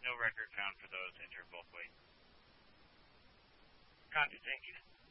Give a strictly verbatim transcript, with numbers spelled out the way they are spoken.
no record found for those injured both ways. Copy, thank you.